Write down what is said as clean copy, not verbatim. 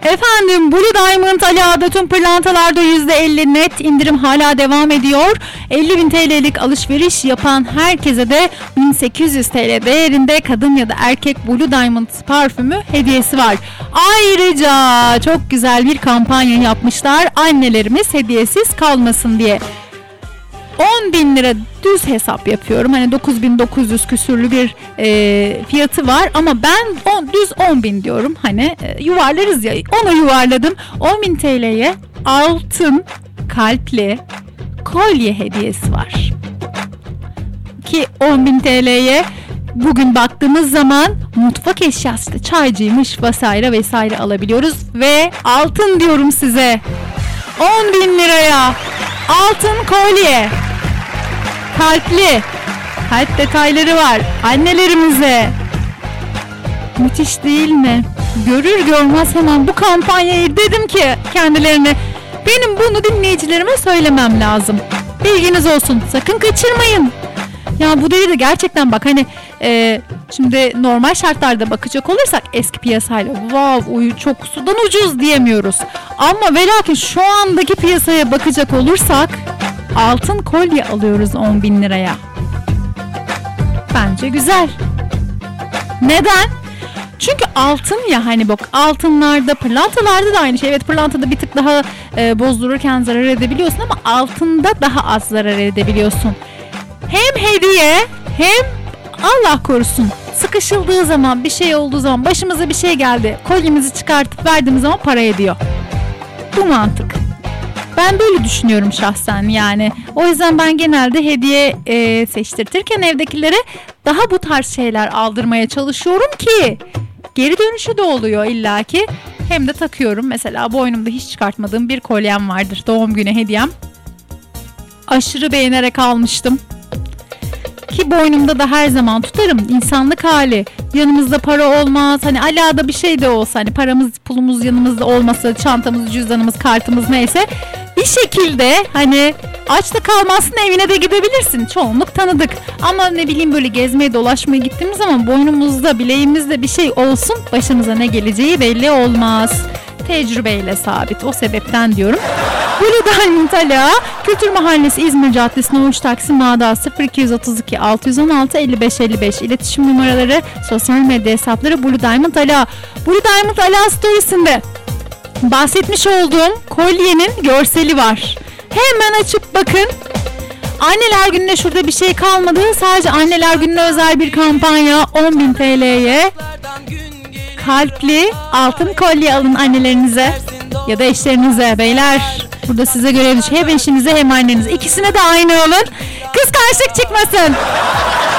Efendim, Blue Diamond Ali Ağa'da tüm pırlantalarda %50 net indirim hala devam ediyor. 50.000 TL'lik alışveriş yapan herkese de 1800 TL değerinde kadın ya da erkek Blue Diamond parfümü hediyesi var. Ayrıca çok güzel bir kampanya yapmışlar. Annelerimiz hediyesiz kalmasın diye. 10.000 lira düz hesap yapıyorum. Hani 9.900 küsürlü bir fiyatı var ama ben düz 10.000 diyorum. Hani yuvarlarız ya, ona yuvarladım. 10.000 TL'ye altın kalpli kolye hediyesi var. Ki 10.000 TL'ye bugün baktığımız zaman mutfak eşyası, çaycıymış vesaire alabiliyoruz. Ve altın diyorum size. 10.000 liraya altın kolye. Kalpli. Kalp detayları var. Annelerimize. Müthiş değil mi? Görür görmez hemen bu kampanyayı dedim ki kendilerine, benim bunu dinleyicilerime söylemem lazım. Bilginiz olsun. Sakın kaçırmayın. Ya bu değil de gerçekten bak hani şimdi normal şartlarda bakacak olursak eski piyasayla çok sudan ucuz diyemiyoruz. Ama ve lakin şu andaki piyasaya bakacak olursak altın kolye alıyoruz 10.000 liraya. Bence güzel. Neden? Çünkü altın ya, hani bak altınlarda, pırlantalarda da aynı şey. Evet, pırlantada bir tık daha bozdururken zarar edebiliyorsun ama altında daha az zarar edebiliyorsun. Hem hediye hem Allah korusun sıkışıldığı zaman, bir şey olduğu zaman, başımıza bir şey geldi, kolyemizi çıkartıp verdiğimiz zaman para ediyor. Bu mantık. Ben böyle düşünüyorum şahsen yani. O yüzden ben genelde hediye seçtirtirken evdekilere daha bu tarz şeyler aldırmaya çalışıyorum ki geri dönüşü de oluyor illaki. Hem de takıyorum. Mesela boynumda hiç çıkartmadığım bir kolyem vardır. Doğum günü hediyem. Aşırı beğenerek almıştım. Ki boynumda da her zaman tutarım. İnsanlık hali. Yanımızda para olmaz. Hani alada bir şey de olsa, hani paramız pulumuz yanımızda olmasa, çantamız, cüzdanımız, kartımız neyse, bir şekilde hani aç da kalmazsın, evine de gidebilirsin. Çoğunluk tanıdık. Ama ne bileyim, böyle gezmeye dolaşmaya gittiğimiz zaman boynumuzda, bileğimizde bir şey olsun, başımıza ne geleceği belli olmaz. Tecrübeyle sabit. O sebepten diyorum. Blue Diamond Ala, Kültür Mahallesi İzmir Caddesi Nohuş Taksim Mağda 0232 616 55 55. İletişim numaraları, sosyal medya hesapları Blue Diamond Ala. Blue Diamond Ala storiesinde bahsetmiş olduğum kolyenin görseli var. Hemen açıp bakın. Anneler Günü'ne şurada bir şey kalmadı. Sadece Anneler Günü'ne özel bir kampanya. 10.000 TL'ye kalpli altın kolye alın annelerinize ya da eşlerinize. Beyler, burada size görev düşüyor. Hem eşinize hem annenize. İkisine de aynı alın. Kıskançlık çıkmasın.